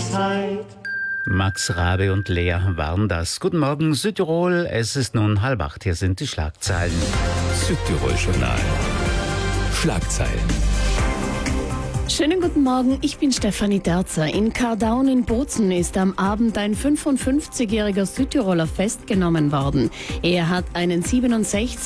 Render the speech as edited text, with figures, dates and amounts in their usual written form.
Zeit. Max Rabe und Lea waren das. Guten Morgen Südtirol, es ist nun 7:30, hier sind die Schlagzeilen. Südtirol-Journal. Schlagzeilen. Schönen guten Morgen, ich bin Stefanie Derzer. In Kardaun in Bozen ist am Abend ein 55-jähriger Südtiroler festgenommen worden. Er hat einen 67